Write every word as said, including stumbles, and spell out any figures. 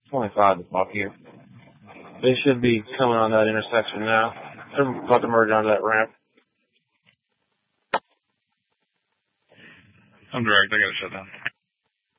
twenty-five to block here. They should be coming on that intersection now. They're about to merge onto that ramp. I'm direct. I got to shut down.